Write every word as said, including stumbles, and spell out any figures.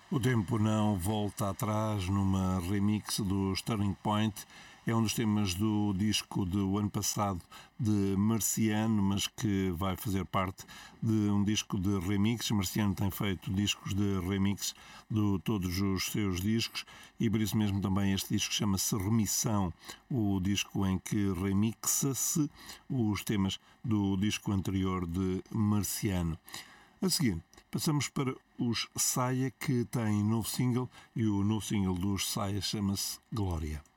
O tempo não volta atrás numa remix do Turning Point. É um dos temas do disco do ano passado de Marciano, mas que vai fazer parte de um disco de remix. Marciano tem feito discos de remix de todos os seus discos e por isso mesmo também este disco chama-se Remissão, o disco em que remixa-se os temas do disco anterior de Marciano. A seguir, passamos para os Saia, que têm novo single, e o novo single dos Saia chama-se Glória.